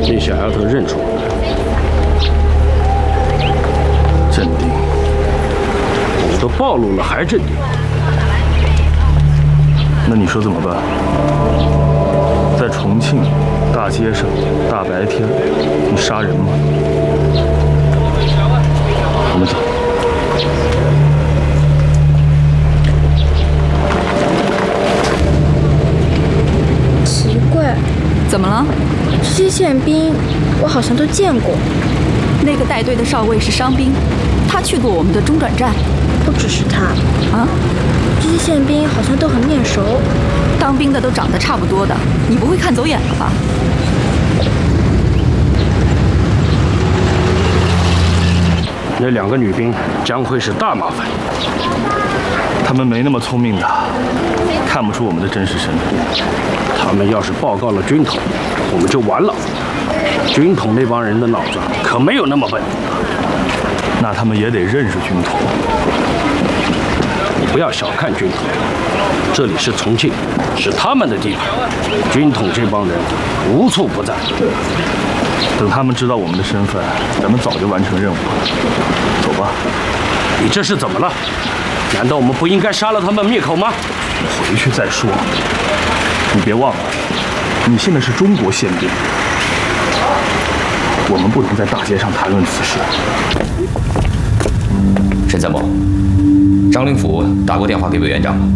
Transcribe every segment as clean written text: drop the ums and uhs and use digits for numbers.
那小丫头认出我来。 镇定， 我都暴露了还镇定？ 那你说怎么办？在重庆大街上大白天，你杀人吗？我们走。 奇怪， 怎么了？ 这些宪兵我好像都见过。 那个带队的少尉是伤兵，他去过我们的中转站。 不只是他啊， 这些宪兵好像都很面熟。 当兵的都长得差不多的，你不会看走眼了吧？ 那2个女兵将会是大麻烦。 他们没那么聪明的，看不出我们的真实身份。 他们要是报告了军统，我们就完了。军统那帮人的脑子可没有那么笨。 那他们也得认识军统。 你不要小看军统，这里是重庆，是他们的地盘。军统这帮人无处不在。 等他们知道我们的身份，咱们早就完成任务了。走吧。 你这是怎么了？难道我们不应该杀了他们灭口吗？ 回去再说。你别忘了，你现在是中国宪兵，我们不能在大街上谈论此事。 沈参谋，张灵甫打过电话给委员长了。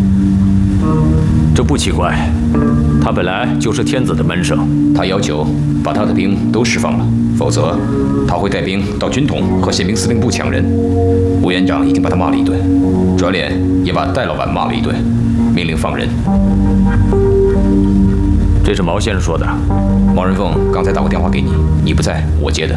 这不奇怪，他本来就是天子的门生。 他要求把他的兵都释放了，否则他会带兵到军统和宪兵司令部抢人。委员长已经把他骂了一顿，转脸也把戴老板骂了一顿，命令放人。 这是毛先生说的。 毛人凤刚才打过电话给你，你不在，我接的。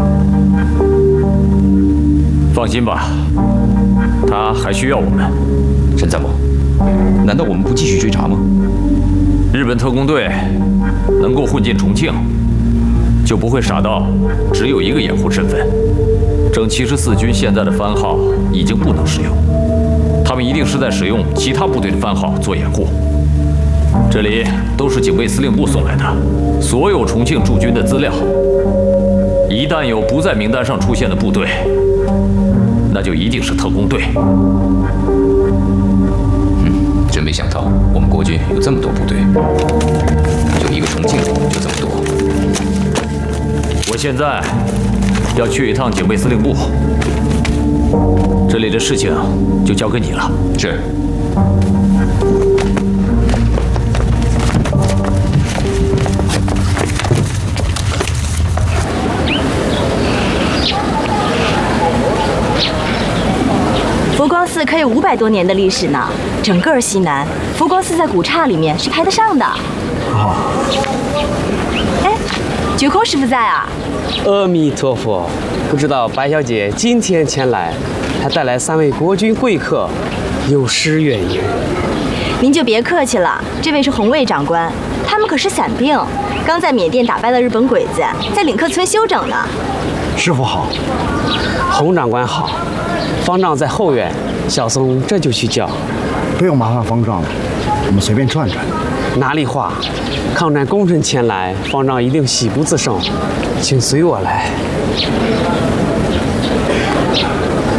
放心吧，他还需要我们。 沈参谋，难道我们不继续追查吗？ 日本特工队能够混进重庆，就不会傻到只有一个掩护身份。正74军现在的番号已经不能使用，他们一定是在使用其他部队的番号做掩护。这里都是警卫司令部送来的所有重庆驻军的资料，一旦有不在名单上出现的部队，那就一定是特工队。 真没想到我们国军有这么多部队，就一个重庆就这么多。 我现在要去一趟警卫司令部，这里的事情就交给你了。 是。 佛光寺可有500多年的历史呢，整个西南，佛光寺在古刹里面是排得上的。 哦， 哎，觉空师傅在啊？ 阿弥陀佛，不知道白小姐今天前来，还带来3位国军贵客，有失远迎。 您就别客气了，这位是红卫长官，他们可是散兵，刚在缅甸打败了日本鬼子，在领克村休整呢。 师傅好，洪长官好。方丈在后院，小僧这就去叫。 不用麻烦方丈了，我们随便转转。 哪里话，抗战功臣前来，方丈一定喜不自胜，请随我来。